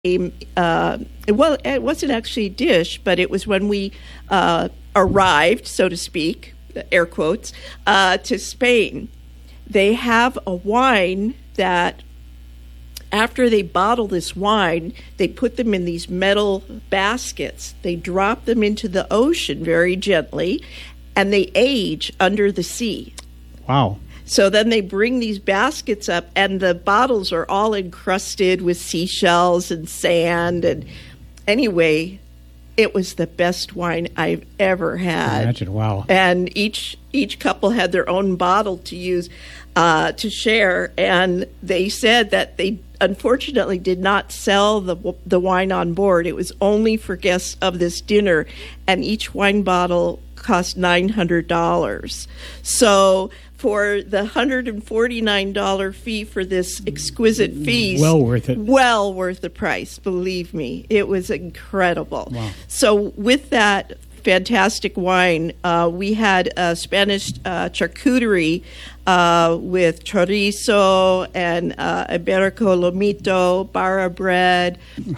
it wasn't actually a dish, but it was when we arrived, so to speak, air quotes, to Spain. They have a wine that, after they bottle this wine, they put them in these metal baskets. They drop them into the ocean very gently, and they age under the sea. Wow. So then they bring these baskets up, and the bottles are all encrusted with seashells and sand. And anyway, it was the best wine I've ever had. Imagine, wow. And each couple had their own bottle to use, to share. And they said that they unfortunately did not sell the wine on board. It was only for guests of this dinner, and each wine bottle cost $900. So for the $149 fee for this exquisite feast, well worth it. Well worth the price, believe me. It was incredible. Wow. So with that fantastic wine, we had a Spanish charcuterie with chorizo and Iberico lomito, barra bread.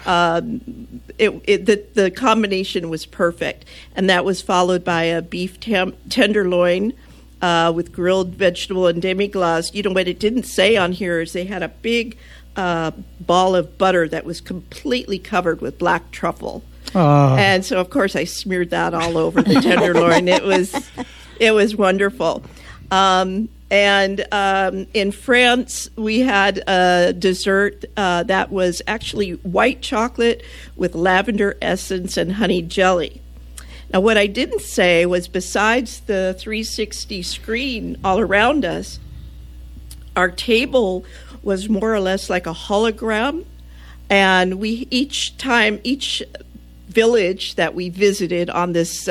The combination was perfect, and that was followed by a beef tenderloin with grilled vegetable and demi-glace. You know, what it didn't say on here is they had a big ball of butter that was completely covered with black truffle. And so, of course, I smeared that all over the tenderloin. It was wonderful. And in France, we had a dessert that was actually white chocolate with lavender essence and honey jelly. Now, what I didn't say was, besides the 360 screen all around us, our table was more or less like a hologram. And we each village that we visited on this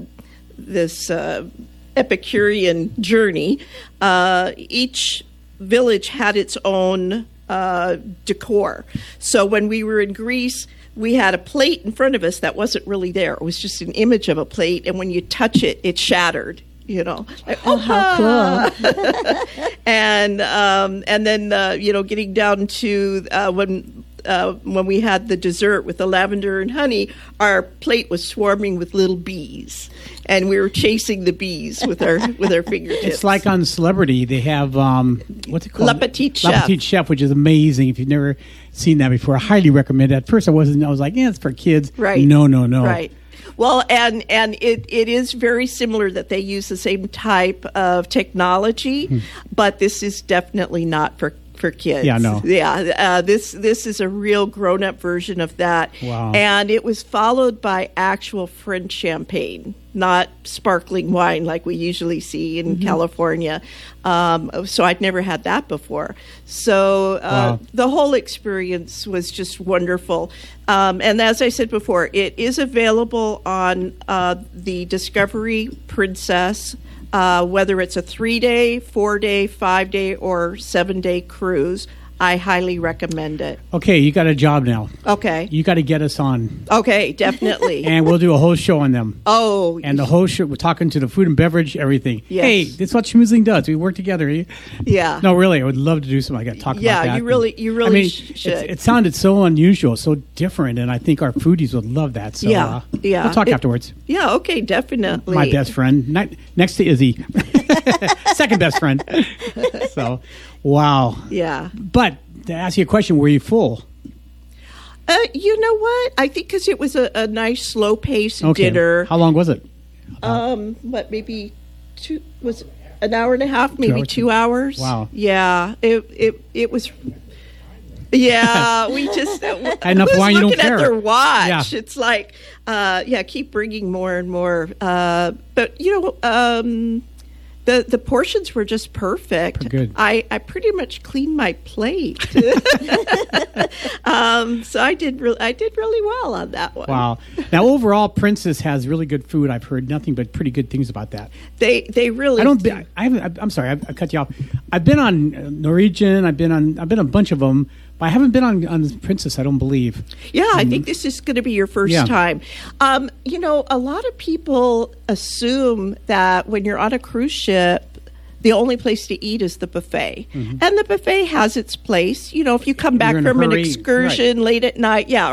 Epicurean journey, each village had its own decor. So when we were in Greece, we had a plate in front of us that wasn't really there. It was just an image of a plate, and when you touch it, it shattered. You know, like, how cool! And then getting down to when we had the dessert with the lavender and honey, our plate was swarming with little bees, and we were chasing the bees with our fingertips. It's like on Celebrity, they have what's it called? Le Petit Chef. Le Petit Chef, which is amazing. If you've never seen that before, I highly recommend it. At first, I was like, yeah, it's for kids. Right? No. Right. Well, and it is very similar that they use the same type of technology, but this is definitely not for kids. Yeah, no. Yeah, this is a real grown-up version of that. Wow. And it was followed by actual French champagne, not sparkling wine like we usually see in California. So I'd never had that before. So Wow. The whole experience was just wonderful. And as I said before, it is available on the Discovery Princess, whether it's a 3-day, 4-day, 5-day, or 7-day cruise. I highly recommend it. Okay, you got a job now. Okay. You got to get us on. Okay, definitely. And we'll do a whole show on them. Oh. And the whole show, we're talking to the food and beverage, everything. Yes. Hey, this is what Schmoozling does. We work together. Yeah. No, really, I would love to do something like that. Talk about that. Yeah, you really should. It sounded so unusual, so different, and I think our foodies would love that. So, Yeah. we'll talk afterwards. Yeah, okay, definitely. My best friend, next to Izzy. Second best friend. So, wow. Yeah. But to ask you a question, were you full? You know what? I think because it was a nice, slow-paced dinner. How long was it? Maybe was an hour and a half, maybe 2 hours. Wow. Yeah, it was. Yeah, we just enough wine. You don't care. Looking at their watch, Yeah. it's like, keep bringing more and more. But the portions were just perfect. Good. I pretty much cleaned my plate. So I did really well on that one. Wow. Now, overall, Princess has really good food. I've heard nothing but pretty good things about that. They really. I'm sorry. I cut you off. I've been on Norwegian. I've been on a bunch of them, but I haven't been on Princess. I don't believe. Yeah, I think this is going to be your first time. A lot of people assume that when you're on a cruise ship, the only place to eat is the buffet. And the buffet has its place. You know, if you come back You're in a from an hurry, excursion late at night, yeah,